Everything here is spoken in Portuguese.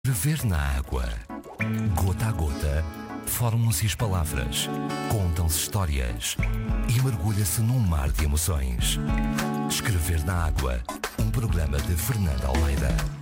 Escrever na água. Gota a gota, formam-se as palavras, contam-se histórias e mergulha-se num mar de emoções. Escrever na água, um programa de Fernando Almeida.